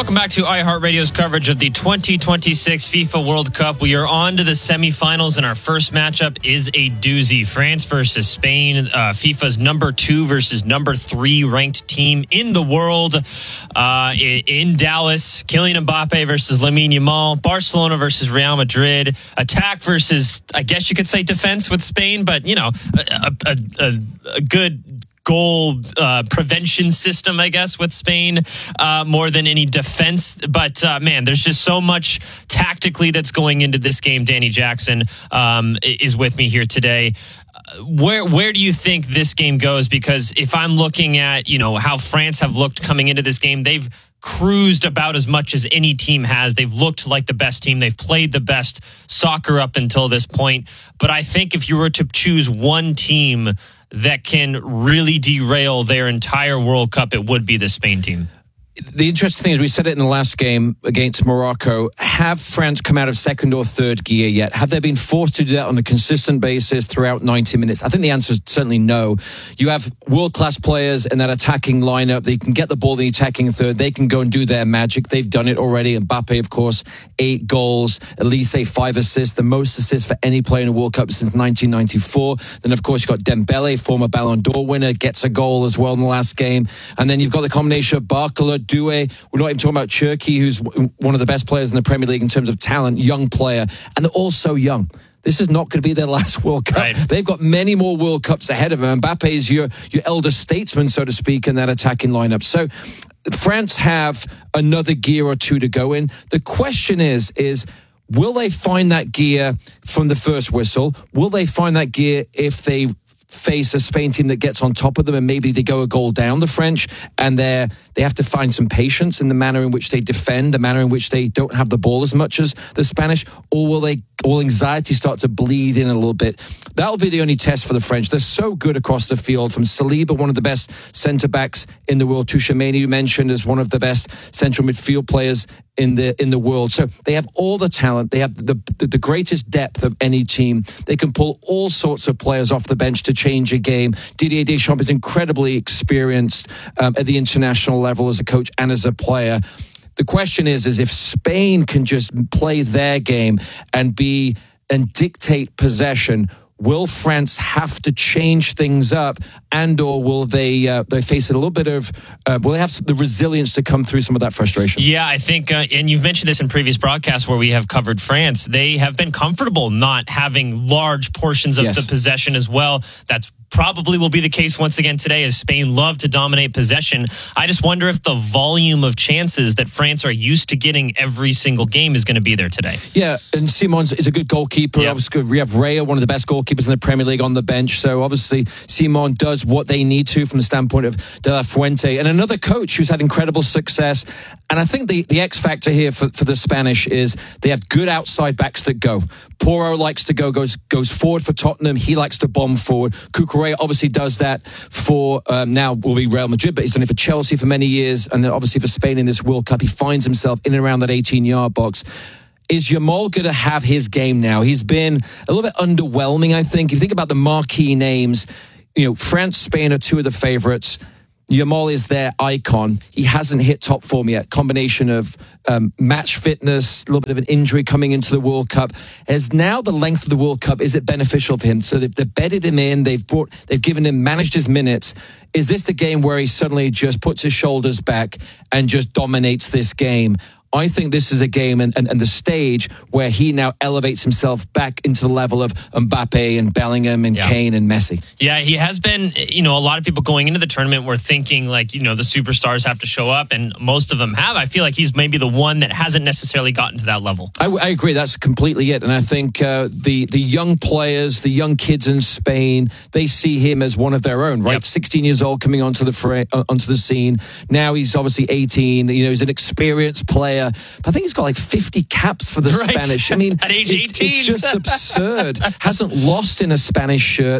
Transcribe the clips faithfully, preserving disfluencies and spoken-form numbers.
Welcome back to iHeartRadio's coverage of the twenty twenty-six FIFA World Cup. We are on to the semifinals, and our first matchup is a doozy. France versus Spain, uh, FIFA's number two versus number three ranked team in the world. Uh, in Dallas, Kylian Mbappe versus Lamine Yamal, Barcelona versus Real Madrid, attack versus, I guess you could say, defense with Spain, but, you know, a, a, a, a good goal uh, prevention system, I guess, with Spain, uh, more than any defense. But, uh, man, there's just so much tactically that's going into this game. Danny Jackson um, is with me here today. Where where do you think this game goes? Because if I'm looking at, you know, how France have looked coming into this game, they've cruised about as much as any team has. They've looked like the best team. They've played the best soccer up until this point. But I think if you were to choose one team that can really derail their entire World Cup, it would be the Spain team. The interesting thing is, we said it in the last game against Morocco, have France come out of second or third gear yet? Have they been forced to do that on a consistent basis throughout ninety minutes? I think the answer is certainly no. You have world-class players in that attacking lineup. They can get the ball in the attacking third. They can go and do their magic. They've done it already. Mbappe, of course, eight goals, Elise, five assists, the most assists for any player in a World Cup since nineteen ninety-four. Then, of course, you've got Dembele, former Ballon d'Or winner, gets a goal as well in the last game. And then you've got the combination of Barcola, Doué. We're not even talking about Cherki, who's one of the best players in the Premier League in terms of talent, young player, and they're all so young. This is not going to be their last World Cup. Right. They've got many more World Cups ahead of them. Mbappe is your, your elder statesman, so to speak, in that attacking lineup. So France have another gear or two to go in. The question is, is will they find that gear from the first whistle? Will they find that gear if they face a Spain team that gets on top of them and maybe they go a goal down, the French, and they they have to find some patience in the manner in which they defend, the manner in which they don't have the ball as much as the Spanish, or will they will anxiety start to bleed in a little bit? That'll be the only test for the French. They're so good across the field, from Saliba, one of the best centre-backs in the world, to Tchouaméni, you mentioned, as one of the best central midfield players in the in the world. So they have all the talent. They have the, the, the greatest depth of any team. They can pull all sorts of players off the bench to change a game. Didier Deschamps is incredibly experienced um, at the international level as a coach and as a player. The question is, is if Spain can just play their game and be and dictate possession, will France have to change things up, and or will they uh, they face a little bit of uh, will they have the resilience to come through some of that frustration? Yeah, I think, uh, and you've mentioned this in previous broadcasts where we have covered France. They have been comfortable not having large portions of yes. the possession as well. That's probably will be the case once again today, as Spain love to dominate possession. I just wonder if the volume of chances that France are used to getting every single game is going to be there today. Yeah, and Simons is a good goalkeeper. Yep. Obviously, we have Raya, one of the best goalkeepers in the Premier League, on the bench. So obviously, Simon does what they need to from the standpoint of De La Fuente. And another coach who's had incredible success. And I think the, the X factor here for, for the Spanish is they have good outside backs that go. Porro likes to go, goes goes forward for Tottenham. He likes to bomb forward. Cucurella obviously does that for, um, now will be Real Madrid, but he's done it for Chelsea for many years, and obviously for Spain in this World Cup. He finds himself in and around that eighteen-yard box. Is Yamal going to have his game now? He's been a little bit underwhelming, I think. If you think about the marquee names, you know, France, Spain are two of the favourites. Yamal is their icon. He hasn't hit top form yet. Combination of um, match fitness, a little bit of an injury coming into the World Cup. As now the length of the World Cup, is it beneficial for him? So they've, they've bedded him in. They've brought, they've given him, managed his minutes. Is this the game where he suddenly just puts his shoulders back and just dominates this game? I think this is a game and, and, and the stage where he now elevates himself back into the level of Mbappe and Bellingham and yeah. Kane and Messi. Yeah, he has been, you know, a lot of people going into the tournament were thinking like, you know, the superstars have to show up, and most of them have. I feel like he's maybe the one that hasn't necessarily gotten to that level. I, I agree. That's completely it. And I think uh, the, the young players, the young kids in Spain, they see him as one of their own, right? Yep. sixteen years old coming onto the, fra- uh, onto the scene. Now he's obviously eighteen. You know, he's an experienced player. But I think he's got like fifty caps for the right. Spanish. I mean, at age eighteen, it, it's just absurd. Hasn't lost in a Spanish shirt.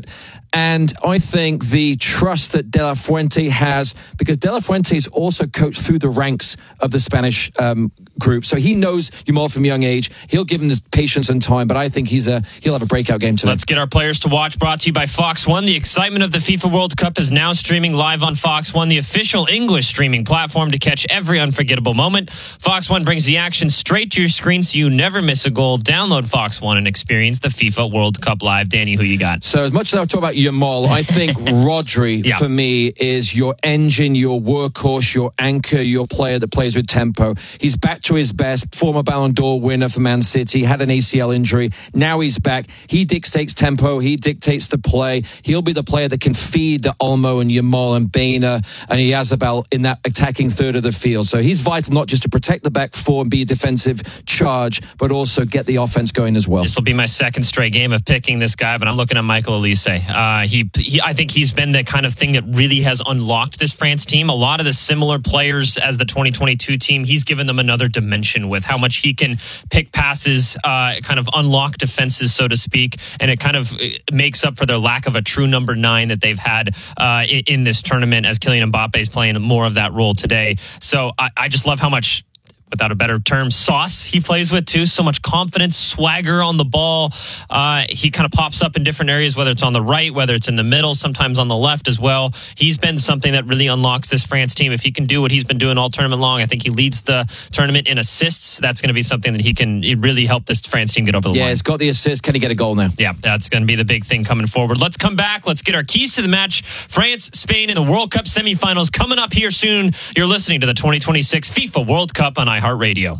And I think the trust that De La Fuente has, because De La Fuente is also coached through the ranks of the Spanish um, group. So he knows Yamal from a young age. He'll give him the patience and time, but I think he's a he'll have a breakout game today. Let's get our players to watch. Brought to you by Fox One. The excitement of the FIFA World Cup is now streaming live on Fox One, the official English streaming platform to catch every unforgettable moment. Fox One brings the action straight to your screen so you never miss a goal. Download Fox One and experience the FIFA World Cup live. Danny, who you got? So as much as I talk about Yamal, I think Rodri, yeah. for me, is your engine, your workhorse, your anchor, your player that plays with tempo. He's back to his best. Former Ballon d'Or winner for Man City. Had an A C L injury. Now he's back. He dictates tempo. He dictates the play. He'll be the player that can feed the Olmo and Yamal and Baina and Yazabal in that attacking third of the field. So he's vital not just to protect the back four and be a defensive charge, but also get the offense going as well. This will be my second straight game of picking this guy, but I'm looking at Michael Olise. Uh, he, he, I think he's been the kind of thing that really has unlocked this France team. A lot of the similar players as the twenty twenty-two team, he's given them another dimension with how much he can pick passes, uh, kind of unlock defenses, so to speak, and it kind of makes up for their lack of a true number nine that they've had uh, in, in this tournament, as Kylian Mbappe is playing more of that role today. So I, I just love how much, without a better term, sauce he plays with too. So much confidence, swagger on the ball. Uh, he kind of pops up in different areas, whether it's on the right, whether it's in the middle, sometimes on the left as well. He's been something that really unlocks this France team. If he can do what he's been doing all tournament long, I think he leads the tournament in assists. That's going to be something that he can really help this France team get over the yeah, line. Yeah, he's got the assist. Can he get a goal now? Yeah, that's going to be the big thing coming forward. Let's come back. Let's get our keys to the match. France, Spain in the World Cup semifinals coming up here soon. You're listening to the twenty twenty-six FIFA World Cup on iHeartRadio.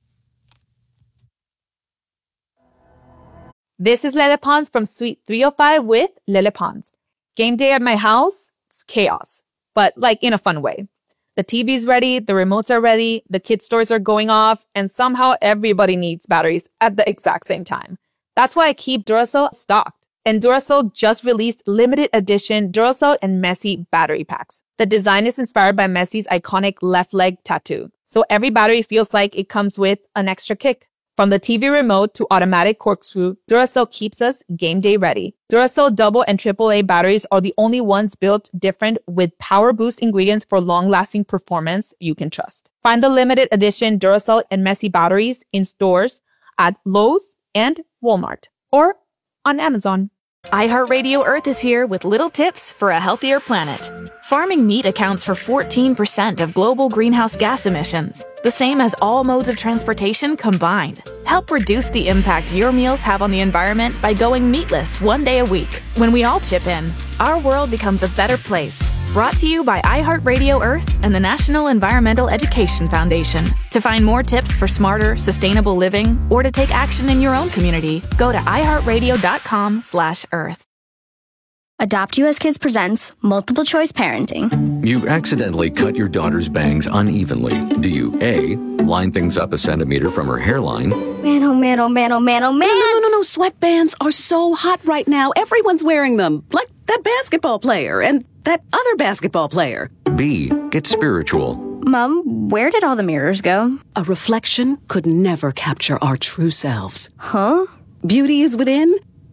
This is Lele Pons from Suite three oh five with Lele Pons. Game day at my house, it's chaos, but like in a fun way. The T V's ready, the remotes are ready, the kids' stores are going off, and somehow everybody needs batteries at the exact same time. That's why I keep Duracell stocked. And Duracell just released limited edition Duracell and Messi battery packs. The design is inspired by Messi's iconic left leg tattoo, so every battery feels like it comes with an extra kick. From the T V remote to automatic corkscrew, Duracell keeps us game day ready. Duracell double and triple A batteries are the only ones built different with power boost ingredients for long-lasting performance you can trust. Find the limited edition Duracell and Messi batteries in stores at Lowe's and Walmart or on Amazon. iHeartRadio Earth is here with little tips for a healthier planet. Farming meat accounts for fourteen percent of global greenhouse gas emissions, the same as all modes of transportation combined. Help reduce the impact your meals have on the environment by going meatless one day a week. When we all chip in, our world becomes a better place. Brought to you by iHeartRadio Earth and the National Environmental Education Foundation. To find more tips for smarter, sustainable living, or to take action in your own community, go to iHeartRadio.com slash Earth. Adopt U S Kids presents Multiple Choice Parenting. You accidentally cut your daughter's bangs unevenly. Do you A, line things up a centimeter from her hairline? Man, oh man, oh man, oh man, oh man. No, no, no, no, sweatbands are so hot right now. Everyone's wearing them. Like that basketball player and that other basketball player. B, get spiritual. Mom, where did all the mirrors go? A reflection could never capture our true selves. Huh? Beauty is within.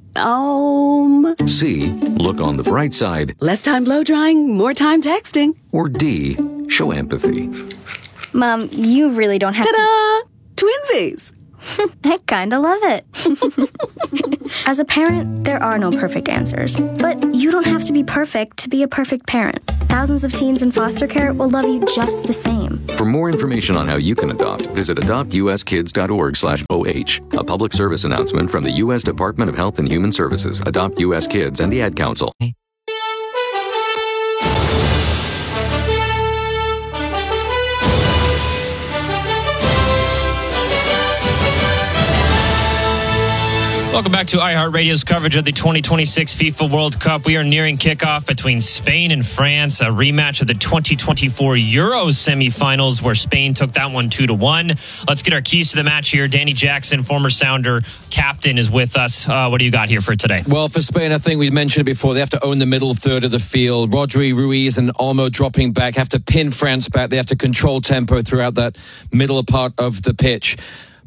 Um. C, look on the bright side. Less time blow drying, more time texting. Or D, show empathy. Mom, you really don't have Ta-da! to... Twinsies! I kinda love it. As a parent, there are no perfect answers. But you don't have to be perfect to be a perfect parent. Thousands of teens in foster care will love you just the same. For more information on how you can adopt, visit adoptuskids.org slash OH. A public service announcement from the U S Department of Health and Human Services, Adopt U S Kids, and the Ad Council. Welcome back to iHeartRadio's coverage of the twenty twenty-six FIFA World Cup. We are nearing kickoff between Spain and France, a rematch of the twenty twenty-four Euro semifinals where Spain took that one two to one. Let's get our keys to the match here. Danny Jackson, former Sounder captain, is with us. Uh, what do you got here for today? Well, for Spain, I think we mentioned it before, they have to own the middle third of the field. Rodri, Ruiz, and Olmo dropping back have to pin France back. They have to control tempo throughout that middle part of the pitch.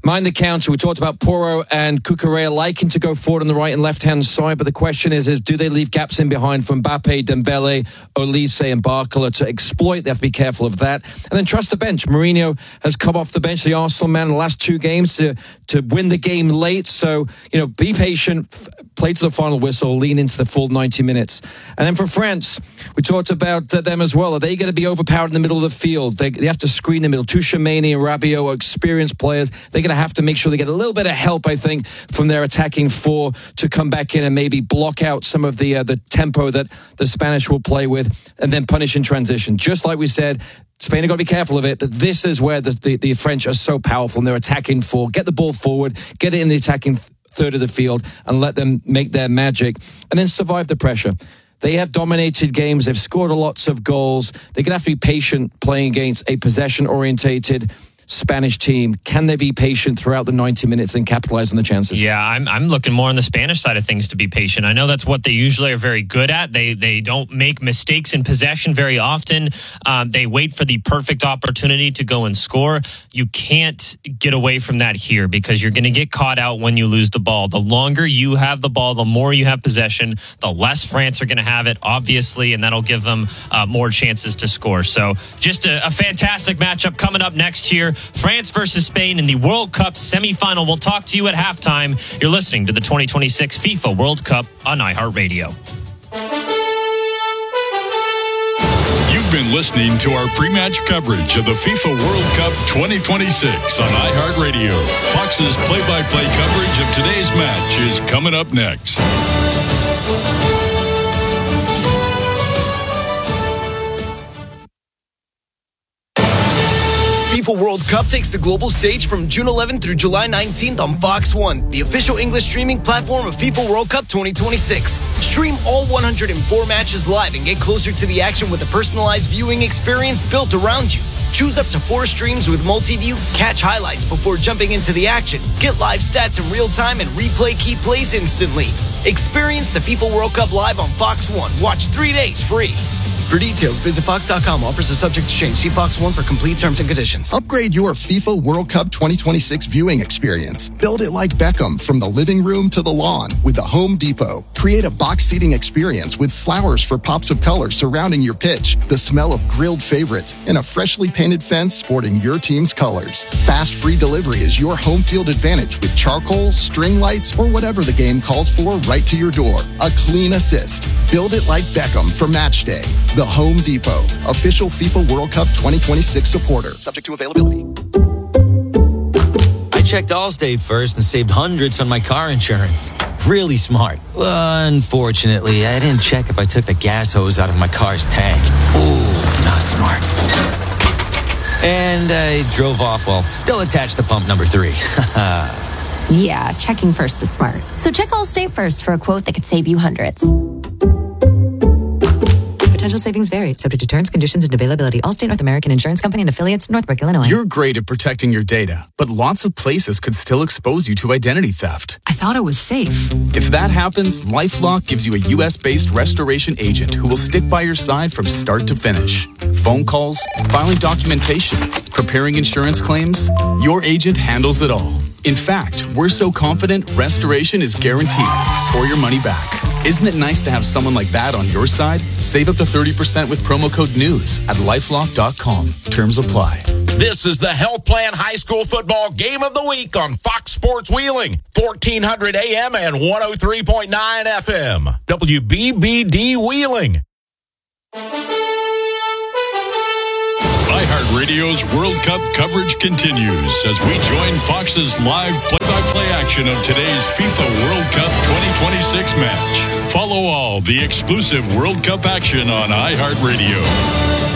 mind the counter. We talked about Porro and Cucurella liking to go forward on the right and left-hand side, but the question is, is do they leave gaps in behind for Mbappe, Dembele, Olise, and Barcola to exploit? They have to be careful of that. And then trust the bench. Mourinho has come off the bench, the Arsenal man, in the last two games to, to win the game late. So, you know, be patient, play to the final whistle, lean into the full ninety minutes. And then for France, we talked about uh, them as well. Are they going to be overpowered in the middle of the field? They, they have to screen the middle. Tchouaméni and Rabiot are experienced players. They're going to have to make sure they get a little bit of help, I think, from their attacking four to come back in and maybe block out some of the uh, the tempo that the Spanish will play with and then punish in transition. Just like we said, Spain have got to be careful of it, but this is where the, the, the French are so powerful and they're attacking four. Get the ball forward, get it in the attacking th- third of the field and let them make their magic and then survive the pressure. They have dominated games. They've scored lots of goals. They're going to have to be patient playing against a possession-orientated Spanish team. Can they be patient throughout the ninety minutes and capitalize on the chances? Yeah, I'm I'm looking more on the Spanish side of things to be patient. I know that's what they usually are very good at. They they don't make mistakes in possession very often. Um, they wait for the perfect opportunity to go and score. You can't get away from that here because you're going to get caught out when you lose the ball. The longer you have the ball, the more you have possession, the less France are going to have it, obviously, and that'll give them uh, more chances to score. So just a, a fantastic matchup coming up next year. France versus Spain in the World Cup semifinal. We'll talk to you at halftime. You're listening to the twenty twenty-six FIFA World Cup on iHeartRadio. You've been listening to our pre-match coverage of the FIFA World Cup twenty twenty-six on iHeartRadio. Fox's play-by-play coverage of today's match is coming up next. FIFA World Cup takes the global stage from June eleventh through July nineteenth on Fox one, the official English streaming platform of FIFA World Cup twenty twenty-six. Stream all one hundred four matches live and get closer to the action with a personalized viewing experience built around you. Choose up to four streams with multi-view, catch highlights before jumping into the action, get live stats in real time, and replay key plays instantly. Experience the FIFA World Cup live on Fox one. Watch three days free. For details, visit fox dot com. Offers are subject to change. See Fox one for complete terms and conditions. Upgrade your FIFA World Cup twenty twenty-six viewing experience. Build it like Beckham from the living room to the lawn with the Home Depot. Create a box seating experience with flowers for pops of color surrounding your pitch, the smell of grilled favorites, and a freshly painted fence sporting your team's colors. Fast free delivery is your home field advantage with charcoal, string lights, or whatever the game calls for right to your door. A clean assist. Build it like Beckham for match day. The Home Depot, official FIFA World Cup twenty twenty-six supporter. Subject to availability. I checked Allstate first and saved hundreds on my car insurance. Really smart. Unfortunately, I didn't check if I took the gas hose out of my car's tank. Ooh, not smart. And I drove off while still attached to pump number three. Yeah, checking first is smart. So check Allstate first for a quote that could save you hundreds. Potential savings vary, subject to terms, conditions, and availability. Allstate North American Insurance Company and affiliates, Northbrook, Illinois. You're great at protecting your data, but lots of places could still expose you to identity theft. I thought it was safe. If that happens, LifeLock gives you a U S-based restoration agent who will stick by your side from start to finish. Phone calls, filing documentation, preparing insurance claims, your agent handles it all. In fact, we're so confident restoration is guaranteed or your money back. Isn't it nice to have someone like that on your side? Save up to thirty percent with promo code NEWS at lifelock dot com. Terms apply. This is the Health Plan High School Football Game of the Week on Fox Sports Wheeling, fourteen hundred A M and one oh three point nine F M. W B B D Wheeling. iHeartRadio's World Cup coverage continues as we join Fox's live play-by-play action of today's FIFA World Cup twenty twenty-six match. Follow all the exclusive World Cup action on iHeartRadio.